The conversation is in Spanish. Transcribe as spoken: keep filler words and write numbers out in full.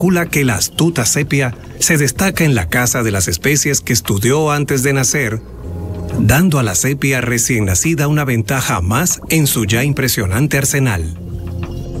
calcula que la astuta sepia se destaca en la casa de las especies que estudió antes de nacer, dando a la sepia recién nacida una ventaja más en su ya impresionante arsenal.